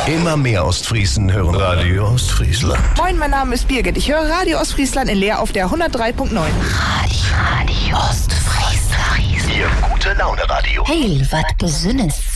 Immer mehr Ostfriesen hören Radio Ostfriesland. Moin, mein Name ist Birgit. Ich höre Radio Ostfriesland in Leer auf der 103.9. Radio Ostfriesland. Ihr gute Laune Radio. Hey, wat besünnes.